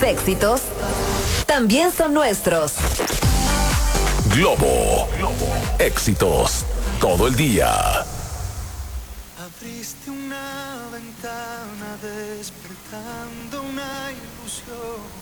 éxitos también son nuestros. Globo. Éxitos todo el día. Abriste una ventana despertando una ilusión.